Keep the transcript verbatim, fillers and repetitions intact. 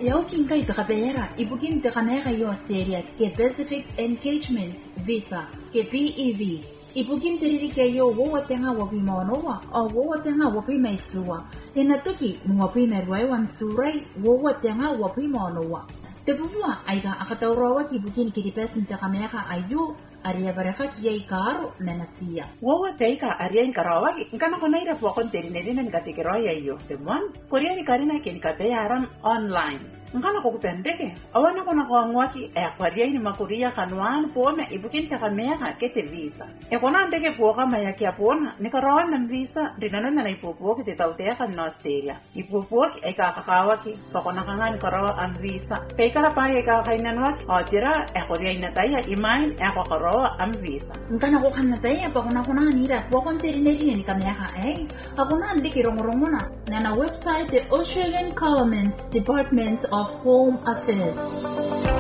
Yaukin kay takapera, ibukin takamera yo Australia ke Pacific Engagement Visa ke P E V. Ibukin teriri ke yo wo watenga wapi maonowa o wo watenga wapi maisua. Enatuki mwapi merwai wan surai wo watenga wapi maonowa. Tebua aiga akataurawa ki bukin ki dipesin takamera ayu aria barakat yai karo menasia. Wo wateika aria inkarawa nkana kona ira po konterineri na nikatikero yayo. Temwan korea ni karina ke nikape aram online. Ngana ko kupendeke awana kona ko ngwaki e kwaria ni makuria kanwan pona ibukin takamera kete visa. E kona ndeke po kama yake apona nikarawa na visa dinano na ipopo ke tautea kan Australia. Ipopo e ka kakawaki pakona kangani karawa am visa. Pe kala pa e ka kainanwaki atira e korea ina taya imain e ko karawa am visa. Ngana ko kanna taya pakona kona nira po konterineri ni kamera e akona ndeke rongorongona na na website the Australian Government Department of Home Affairs.